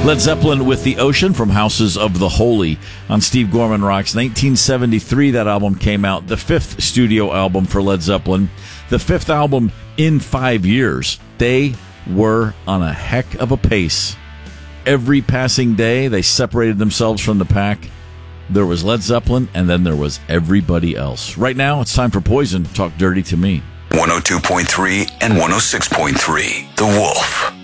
Led Zeppelin with The Ocean from Houses of the Holy on Steve Gorman Rocks. 1973, that album came out. The fifth studio album for Led Zeppelin. The fifth album in 5 years. They were on a heck of a pace. Every passing day, they separated themselves from the pack. There was Led Zeppelin, and then there was everybody else. Right now, it's time for Poison. Talk Dirty to Me. 102.3 and 106.3. The Wolf.